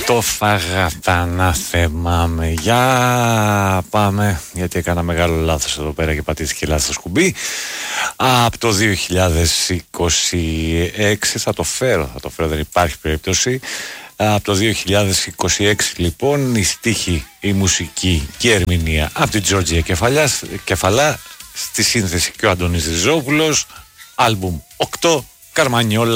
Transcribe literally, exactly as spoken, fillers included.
Το φάγα να θυμάμαι. Για πάμε, γιατί έκανα μεγάλο λάθος εδώ πέρα και πατήθηκε λάθος κουμπί. Από το δύο χιλιάδες είκοσι έξι θα το φέρω, θα το φέρω, δεν υπάρχει περίπτωση. Από το δύο χιλιάδες είκοσι έξι λοιπόν η στίχη, η μουσική και η ερμηνεία από την Τζόρτζια Κεφαλά, στη σύνθεση και ο Αντώνης Ριζόπουλος. Άλμπουμ οκτώ, Καρμανιόλα.